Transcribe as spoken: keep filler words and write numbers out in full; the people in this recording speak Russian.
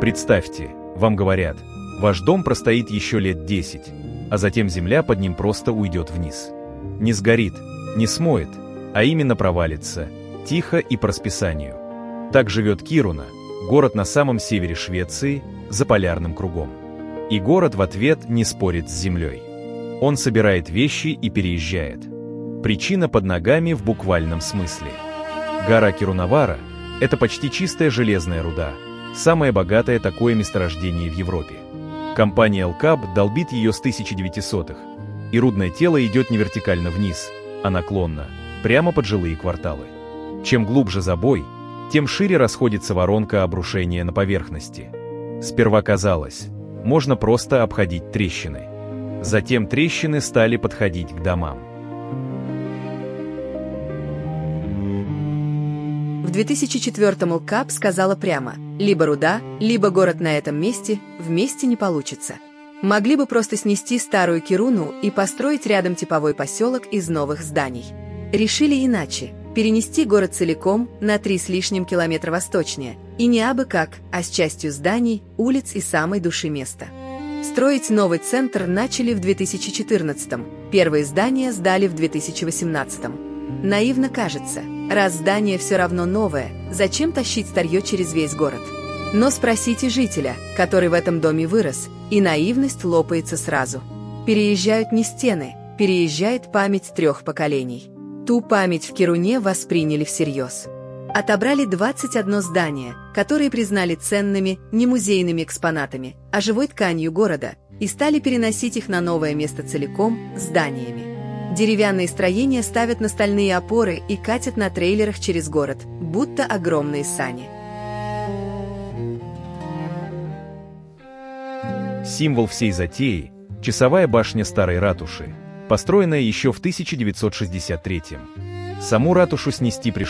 Представьте, вам говорят, ваш дом простоит еще лет десять, а затем земля под ним просто уйдет вниз. Не сгорит, не смоет, а именно провалится, тихо и по расписанию. Так живет Кируна, город на самом севере Швеции, за полярным кругом. И город в ответ не спорит с землей. Он собирает вещи и переезжает. Причина под ногами в буквальном смысле. Гора Кирунавара – это почти чистая железная руда, самое богатое такое месторождение в Европе. Компания Элкаб долбит ее с тысяча девятисотых, и рудное тело идет не вертикально вниз, а наклонно, прямо под жилые кварталы. Чем глубже забой, тем шире расходится воронка обрушения на поверхности. Сперва казалось, можно просто обходить трещины. Затем трещины стали подходить к домам. В две тысячи четвёртом Элкаб сказала прямо: либо руда, либо город на этом месте, вместе не получится. Могли бы просто снести старую Кируну и построить рядом типовой поселок из новых зданий. Решили иначе – перенести город целиком на три с лишним километра восточнее, и не абы как, а с частью зданий, улиц и самой души места. Строить новый центр начали в две тысячи четырнадцатом, первые здания сдали в две тысячи восемнадцатом. Наивно кажется, раз здание все равно новое, зачем тащить старье через весь город? Но спросите жителя, который в этом доме вырос, и наивность лопается сразу. Переезжают не стены, переезжает память трех поколений. Ту память в Кируне восприняли всерьез. Отобрали двадцать одно здание, которые признали ценными не музейными экспонатами, а живой тканью города, и стали переносить их на новое место целиком зданиями. Деревянные строения ставят на стальные опоры и катят на трейлерах через город, будто огромные сани. Символ всей затеи – часовая башня старой ратуши, построенная еще в тысяча девятьсот шестьдесят третьем. Саму ратушу снести пришлось